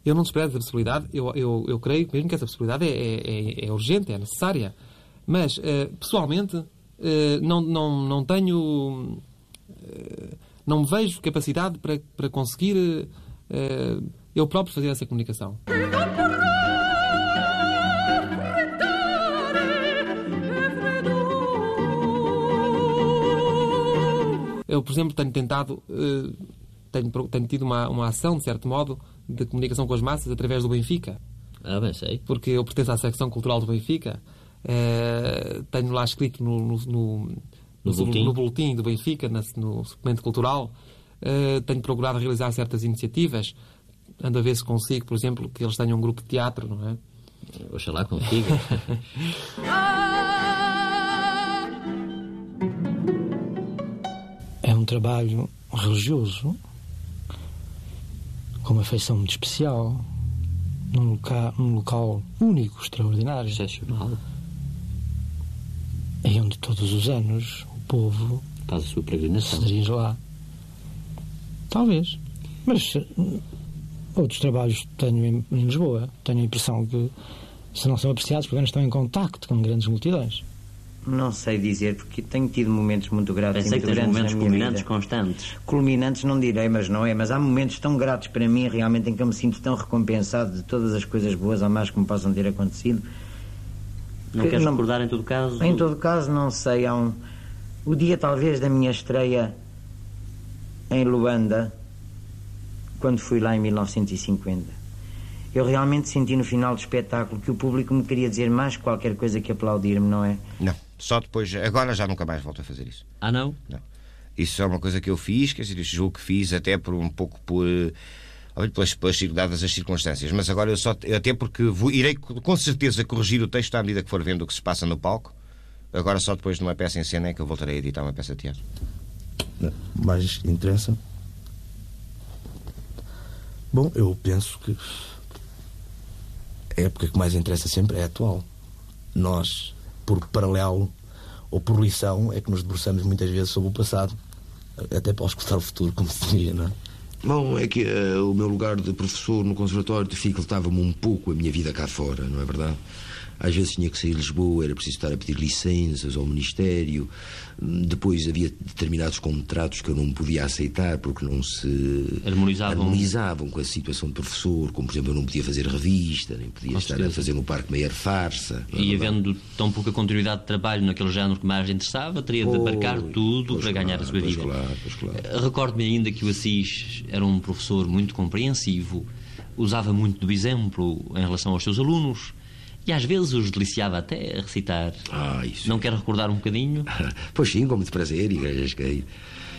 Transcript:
Eu não desprezo a possibilidade, eu creio mesmo que essa possibilidade é urgente, é necessária. Mas, pessoalmente, não tenho... não me vejo capacidade para conseguir eu próprio fazer essa comunicação. Eu, por exemplo, tenho tentado... Tenho tido uma ação, de certo modo, de comunicação com as massas através do Benfica. Bem sei. Porque eu pertenço à secção cultural do Benfica. Tenho lá escrito no boletim do Benfica, no suplemento cultural. Tenho procurado realizar certas iniciativas. Ando a ver se consigo, por exemplo, que eles tenham um grupo de teatro, não é? Oxalá consiga. É um trabalho religioso, com uma feição muito especial, num local único, extraordinário. Excepcional. É onde todos os anos o povo faz a sua peregrinação. Se dirige lá. Talvez. Mas outros trabalhos que tenho em Lisboa, tenho a impressão que, se não são apreciados, pelo menos estão em contacto com grandes multidões. Não sei dizer, porque tenho tido momentos muito gratos e muito grandes momentos na minha culminantes, vida. constantes. Culminantes não direi, mas não é. Mas há momentos tão gratos para mim, realmente, em que eu me sinto tão recompensado de todas as coisas boas ou más que me possam ter acontecido. Não queres recordar, em todo caso? Em todo caso, não sei. O dia, talvez, da minha estreia em Luanda, quando fui lá em 1950. Eu realmente senti no final do espetáculo que o público me queria dizer mais qualquer coisa que aplaudir-me, não é? Não, só depois. Agora já nunca mais volto a fazer isso. Ah, não? Não. Isso é uma coisa que eu fiz, quer dizer, julgo que fiz até por um pouco pelas dadas as circunstâncias. Mas agora até porque irei com certeza corrigir o texto à medida que for vendo o que se passa no palco. Agora só depois de uma peça em cena é que eu voltarei a editar uma peça de teatro. Mais interessa? Bom, eu penso que a época que mais interessa sempre é a atual. Nós, por paralelo ou por lição, é que nos debruçamos muitas vezes sobre o passado, até para escutar o futuro, como se dizia, não é? Bom, é que o meu lugar de professor no conservatório dificultava-me um pouco a minha vida cá fora, não é verdade? Às vezes tinha que sair de Lisboa, era preciso estar a pedir licenças ao Ministério. Depois havia determinados contratos que eu não podia aceitar porque não se harmonizavam com a situação de professor, como por exemplo eu não podia fazer revista, nem podia estar a fazer no Parque Meyer farsa. E havendo tão pouca continuidade de trabalho naquele género que mais interessava, teria de abarcar tudo para ganhar a sua vida. Claro. Recordo-me ainda que o Assis era um professor muito compreensivo, usava muito do exemplo em relação aos seus alunos. E às vezes os deliciava até a recitar. Isso. Não quer recordar um bocadinho? Pois sim, com muito prazer, e